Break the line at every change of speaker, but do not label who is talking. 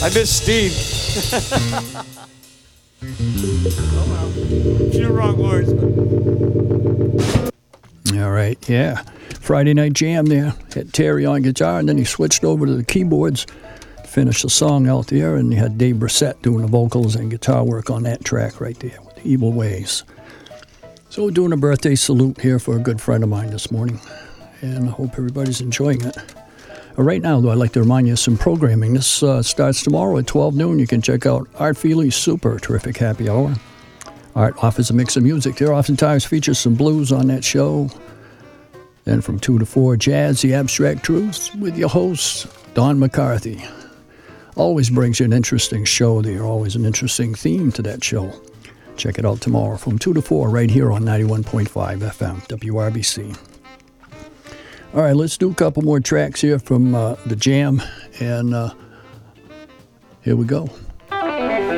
I miss Steve. Oh, well. Few wrong words, but...
All right, yeah. Friday Night Jam there. Had Terry on guitar, and then he switched over to the keyboards to finish the song out there, and he had Dave Brissett doing the vocals and guitar work on that track right there with Evil Ways. So we're doing a birthday salute here for a good friend of mine this morning, and I hope everybody's enjoying it. Right now, though, I'd like to remind you of some programming. This starts tomorrow at 12 noon. You can check out Art Feely's super terrific happy hour. Art offers a mix of music. There oftentimes features some blues on that show. Then from 2 to 4, Jazz, The Abstract Truth, with your host, Don McCarthy. Always brings you an interesting show there, always an interesting theme to that show. Check it out tomorrow from 2 to 4 right here on 91.5 FM, WRBC. All right, let's do a couple more tracks here from the Jam, and here we go.